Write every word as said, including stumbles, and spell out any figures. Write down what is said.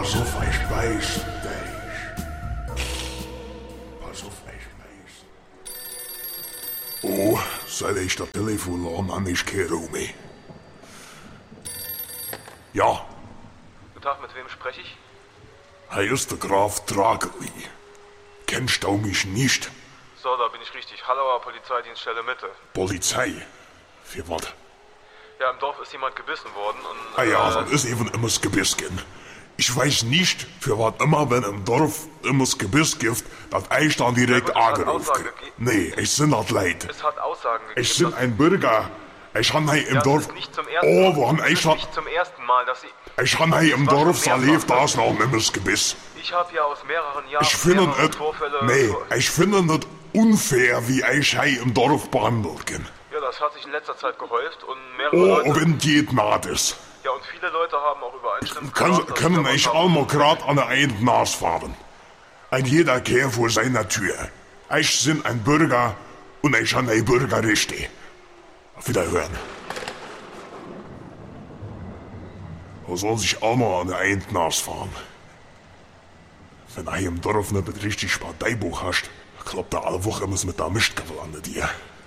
Pass auf, ich weiß dich. Pass auf, ich weiß. Oh, seit ich das Telefon an, an ich keine Ruhe mehr. Ja. Guten Tag, mit wem spreche ich? Er ist der Graf Drageli. Kennst du mich nicht? So, da bin ich richtig. Hallauer Polizeidienststelle Mitte. Polizei? Für was? Ja, im Dorf ist jemand gebissen worden und... Ah ja, äh, das ist eben immer das Gebiss gehen. Ich weiß nicht, für was immer, wenn im Dorf immer das Gebiss gibt, dass ich dann direkt Ja, gut, es hat angerufen Aussagen krieg. gegeben. Nee, ich bin das leid. Es hat Aussagen gegeben. Ich bin ein Bürger. Ich han hier im ja, Dorf... Das ist nicht zum ersten Oh, Mal. wo han Das ich ist han... nicht zum ersten Mal, dass Sie... Ich han hier im war schon Dorf mehrfach. erlebt, da ist noch nimmer das Gebiss. Ich habe ja aus mehreren Jahren Ich finde mehrere es... Vorfälle... Nee, ich finde es unfair, wie ich hier im Dorf behandelt bin. Ja, das hat sich in letzter Zeit gehäuft und mehrere Oh, Leute... wenn geht naht ist. Ja, und viele Leute haben auch übereinstimmend Kann, gesagt, dass können sie ich davon einmal haben- grad an der einen Nas fahren. Ein jeder Kehr vor seiner Tür. Ich bin ein Bürger und ich han ein Bürgerrechte. Auf Wiederhören. Wo soll sich einmal an der einen Nas fahren? Wenn er im Dorf nicht richtig Parteibuch hast, klappt er alle Woche mit der Mischtgabel an dir.